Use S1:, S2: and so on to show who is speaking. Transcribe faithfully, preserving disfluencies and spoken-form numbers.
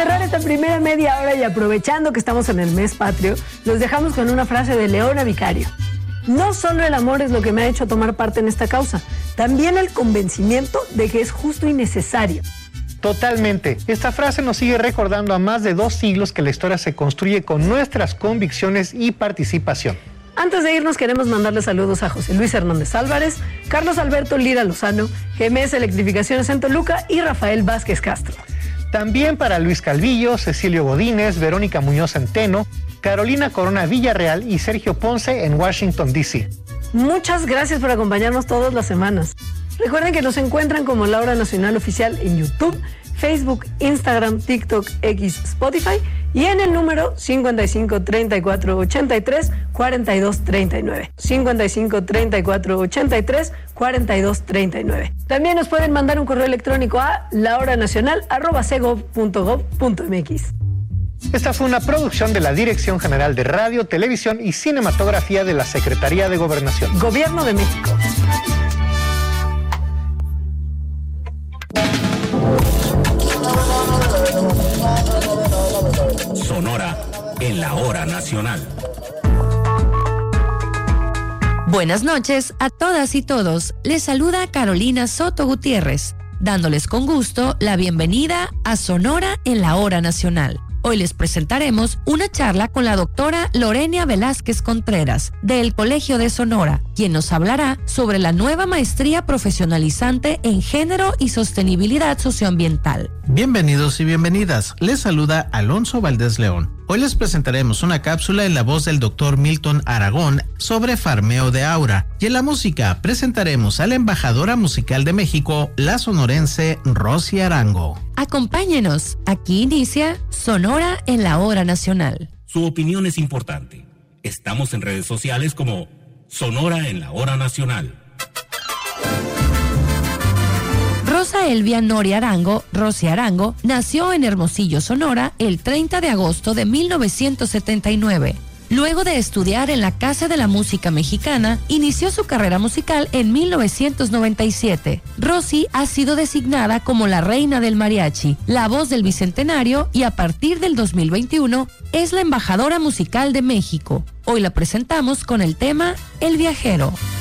S1: cerrar esta primera media hora y aprovechando que estamos en el mes patrio, los dejamos con una frase de Leona Vicario. No solo el amor es lo que me ha hecho tomar parte en esta causa, también el convencimiento de que es justo y necesario.
S2: Totalmente. Esta frase nos sigue recordando a más de dos siglos que la historia se construye con nuestras convicciones y participación.
S1: Antes de irnos queremos mandarle saludos a José Luis Hernández Álvarez, Carlos Alberto Lira Lozano, G M S Electrificaciones en Toluca y Rafael Vázquez Castro.
S2: También para Luis Calvillo, Cecilio Godínez, Verónica Muñoz Centeno, Carolina Corona Villarreal y Sergio Ponce en Washington, D C
S1: Muchas gracias por acompañarnos todas las semanas. Recuerden que nos encuentran como La Hora Nacional Oficial en YouTube, Facebook, Instagram, TikTok, X, Spotify y en el número cincuenta y cinco, treinta y cuatro, ochenta y tres, cuarenta y dos, treinta y nueve. cincuenta y cinco, treinta y cuatro, ochenta y tres, cuarenta y dos, treinta y nueve. También nos pueden mandar un correo electrónico a lahoranacional arroba segov punto gov punto mx.
S2: Esta fue una producción de la Dirección General de Radio, Televisión y Cinematografía de la Secretaría de Gobernación.
S1: Gobierno de México.
S3: Sonora en la Hora Nacional.
S4: Buenas noches a todas y todos. Les saluda Carolina Soto Gutiérrez, dándoles con gusto la bienvenida a Sonora en la Hora Nacional. Hoy les presentaremos una charla con la doctora Lorenia Velázquez Contreras, del Colegio de Sonora, quien nos hablará sobre la nueva maestría profesionalizante en Género y Sostenibilidad Socioambiental.
S5: Bienvenidos y bienvenidas. Les saluda Alonso Valdés León. Hoy les presentaremos una cápsula en la voz del doctor Milton Aragón sobre farmeo de aura. Y en la música presentaremos a la embajadora musical de México, la sonorense Rosy Arango.
S4: Acompáñenos, aquí inicia Sonora en la Hora Nacional.
S3: Su opinión es importante. Estamos en redes sociales como Sonora en la Hora Nacional.
S4: Rosa Elvia Nori Arango, Rosy Arango, nació en Hermosillo, Sonora, el treinta de agosto de mil novecientos setenta y nueve. Luego de estudiar en la Casa de la Música Mexicana, inició su carrera musical en mil novecientos noventa y siete. Rosy ha sido designada como la reina del mariachi, la voz del Bicentenario y a partir del dos mil veintiuno es la embajadora musical de México. Hoy la presentamos con el tema El Viajero.